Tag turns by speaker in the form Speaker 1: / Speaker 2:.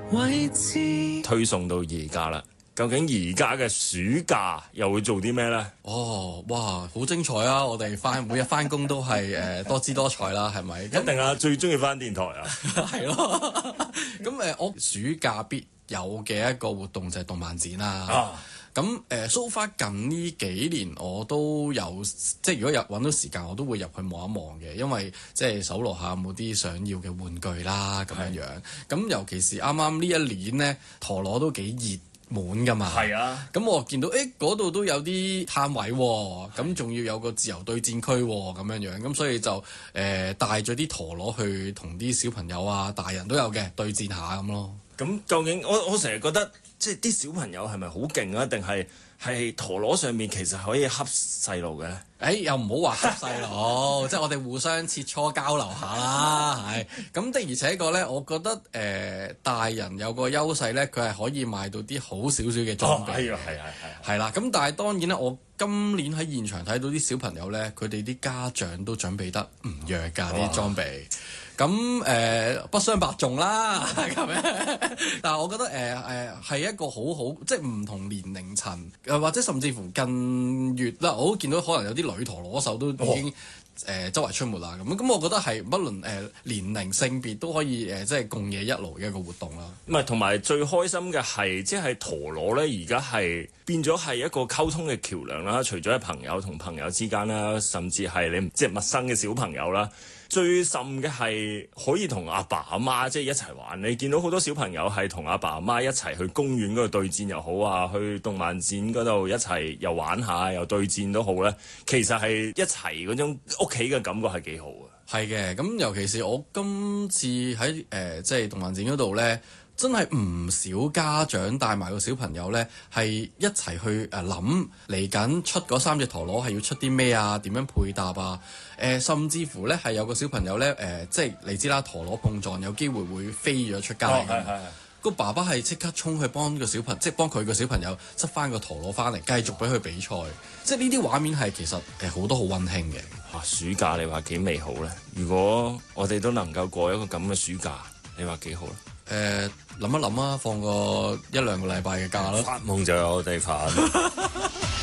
Speaker 1: 位置
Speaker 2: 推送到而家啦。究竟而家嘅暑假又會做啲咩呢？
Speaker 3: 哦，哇，好精彩啊！我哋每日翻工都係多姿多彩啦，係咪？
Speaker 2: 一定啊，最中意翻電台啊，
Speaker 3: 係咯。咁我暑假必有嘅一個活動就係動漫展啦。咁so far 近呢幾年我都有，即係如果揾到時間我都會入去望一望嘅，因為即係搜羅下有冇啲想要嘅玩具啦咁樣樣。咁尤其是啱啱呢一年呢，陀螺都幾熱滿㗎嘛，
Speaker 2: 係啊，
Speaker 3: 咁我見到嗰度都有啲攤位喎，咁仲要有個自由對戰區喎，咁樣樣，咁所以就帶咗啲陀螺去同啲小朋友啊、大人都有嘅對戰下咁咯。
Speaker 2: 咁究竟我成日覺得即係啲小朋友係咪好勁啊？定係陀螺上面其實可以恰細路嘅咧？
Speaker 3: 又唔好話恰細路，即係我哋互相切磋交流下啦，係。咁的而且確咧，我覺得大人有個優勢咧，佢係可以買到啲好少少嘅裝備。係啦。咁但係當然咧，我今年喺現場睇到啲小朋友咧，佢哋啲家長都準備得唔弱㗎啲裝備。咁不相伯仲啦，咁樣。但係我覺得係一個好好，即係唔同年齡層，或者甚至乎近月啦，我都見到可能有啲女陀螺手都已經周圍出沒啦。咁我覺得係不論年齡性別都可以即係共冶一爐嘅一個活動啦。
Speaker 2: 唔係，同埋最開心嘅係即係陀螺咧，而家係變咗係一個溝通嘅橋梁啦。除咗係朋友同朋友之間啦，甚至係你即係陌生嘅小朋友啦。最甚嘅係可以同阿爸阿媽即係一齊玩，你見到好多小朋友係同阿爸阿媽一齊去公園嗰度對戰又好啊，去動漫展嗰度一齊又玩下又對戰都好咧。其實係一齊嗰種屋企嘅感覺係幾好啊。
Speaker 3: 係嘅，咁尤其是我今次喺即係動漫展嗰度咧，真係唔少家長帶埋個小朋友咧，係一齊去諗嚟緊出嗰3隻陀螺係要出啲咩啊？點樣配搭啊？甚至乎咧係有個小朋友咧即係你知啦，陀螺碰撞有機會會飛咗出街。個爸爸係即刻衝去幫個小朋友，即係幫佢個小朋友執翻個陀螺翻嚟，繼續俾佢比賽。即係呢啲畫面係其實好多好溫馨嘅。
Speaker 2: 暑假你話幾美好咧？如果我哋都能夠過一個咁嘅暑假，你話幾好咧？
Speaker 3: 諗一諗啊，放個1-2個禮拜嘅假咯。
Speaker 2: 發夢就有我哋份。